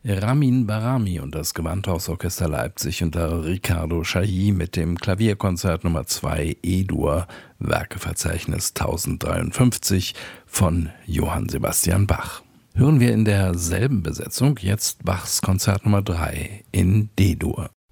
Ramin Barami und das Gewandhausorchester Leipzig unter Riccardo Chailly mit dem Klavierkonzert Nummer 2 E-Dur, Werkeverzeichnis 1053 von Johann Sebastian Bach. Hören wir in derselben Besetzung jetzt Bachs Konzert Nummer 3 in D-Dur.